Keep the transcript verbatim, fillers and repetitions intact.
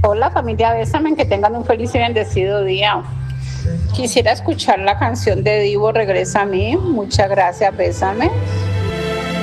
Hola familia Bésame, que tengan un feliz y bendecido día. Quisiera escuchar la canción de Divo Regresa a mí. Muchas gracias, Bésame.